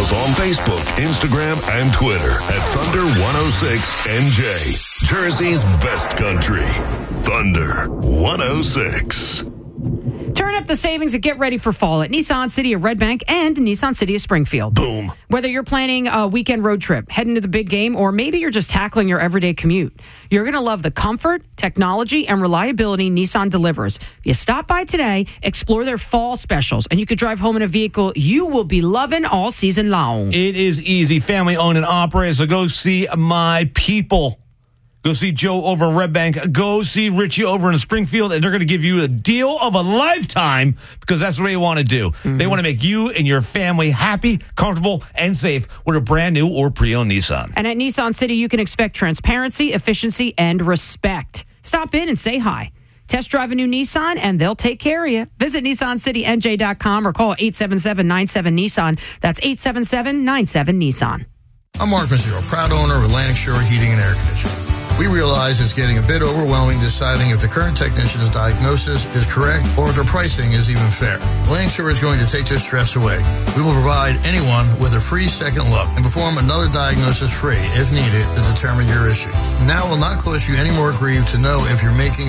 us on Facebook, Instagram, and Twitter at Thunder106NJ. Jersey's best country. Thunder 106. Turn up the savings and get ready for fall at Nissan City of Red Bank and Nissan City of Springfield. Boom. Whether you're planning a weekend road trip, heading to the big game, or maybe you're just tackling your everyday commute, you're going to love the comfort, technology, and reliability Nissan delivers. If you stop by today, explore their fall specials, and you could drive home in a vehicle you will be loving all season long. It is easy. Family owned and operated, so go see my people. Go see Joe over in Red Bank. Go see Richie over in Springfield, and they're going to give you a deal of a lifetime because that's what they want to do. Mm-hmm. They want to make you and your family happy, comfortable, and safe with a brand new or pre-owned Nissan. And at Nissan City, you can expect transparency, efficiency, and respect. Stop in and say hi. Test drive a new Nissan, and they'll take care of you. Visit NissanCityNJ.com or call 877-97-NISSAN. That's 877-97-NISSAN. I'm Mark Mazzero, proud owner of Atlantic Shore Heating and Air Conditioning. We realize it's getting a bit overwhelming deciding if the current technician's diagnosis is correct or if their pricing is even fair. Atlantic Shore is going to take this stress away. We will provide anyone with a free second look and perform another diagnosis free, if needed, to determine your issues. Now will not cost you any more grief to know if you're making